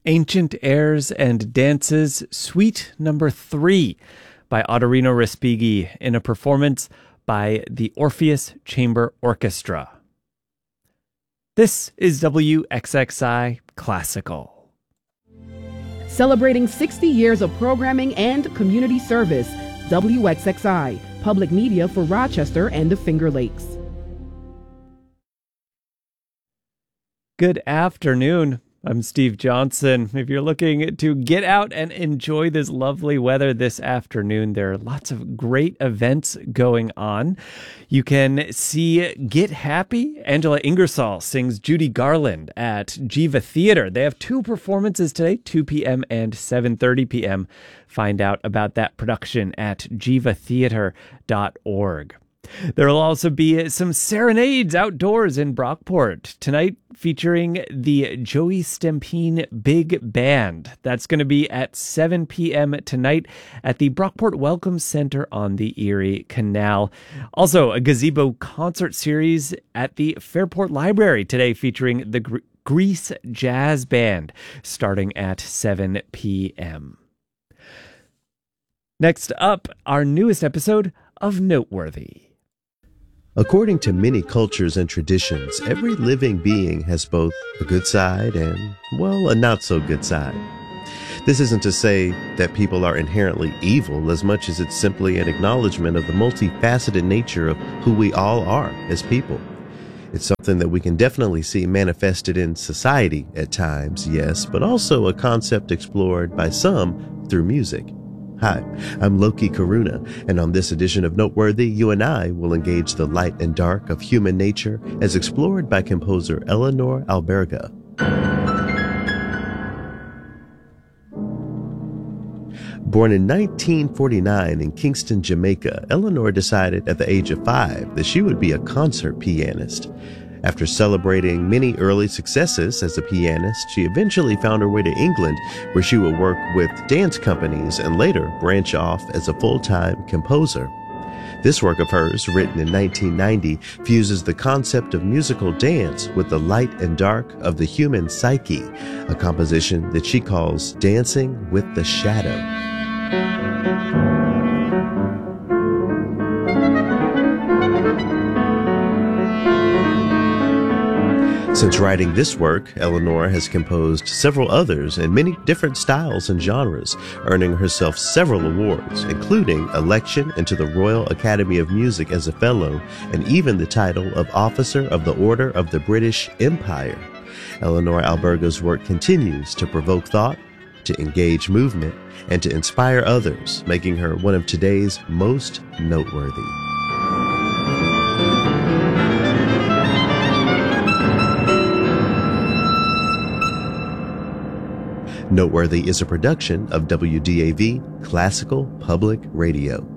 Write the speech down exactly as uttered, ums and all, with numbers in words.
Ancient Airs and Dances, Suite Number Three by Ottorino Respighi in a performance by the Orpheus Chamber Orchestra. This is W X X I Classical. Celebrating sixty years of programming and community service, W X X I, public media for Rochester and the Finger Lakes. Good afternoon. I'm Steve Johnson. If you're looking to get out and enjoy this lovely weather this afternoon, there are lots of great events going on. You can see Get Happy. Angela Ingersoll sings Judy Garland at Jiva Theater. They have two performances today, two p.m. and seven thirty p.m. Find out about that production at jiva theater dot org. There will also be some serenades outdoors in Brockport tonight featuring the Joey Stempine Big Band. That's going to be at seven p.m. tonight at the Brockport Welcome Center on the Erie Canal. Also, a gazebo concert series at the Fairport Library today featuring the Gre- Grease Jazz Band starting at seven p.m. Next up, our newest episode of Noteworthy. According to many cultures and traditions, every living being has both a good side and, well, a not-so-good side. This isn't to say that people are inherently evil as much as it's simply an acknowledgement of the multifaceted nature of who we all are as people. It's something that we can definitely see manifested in society at times, yes, but also a concept explored by some through music. Hi, I'm Loki Karuna, and on this edition of Noteworthy, you and I will engage the light and dark of human nature as explored by composer Eleanor Alberga. Born in nineteen forty-nine in Kingston, Jamaica, Eleanor decided at the age of five that she would be a concert pianist. After celebrating many early successes as a pianist, she eventually found her way to England, where she would work with dance companies and later branch off as a full-time composer. This work of hers, written in nineteen ninety, fuses the concept of musical dance with the light and dark of the human psyche, a composition that she calls Dancing with the Shadow. Since writing this work, Eleanor has composed several others in many different styles and genres, earning herself several awards, including election into the Royal Academy of Music as a Fellow, and even the title of Officer of the Order of the British Empire. Eleanor Alberga's work continues to provoke thought, to engage movement, and to inspire others, making her one of today's most noteworthy. Noteworthy is a production of W D A V Classical Public Radio.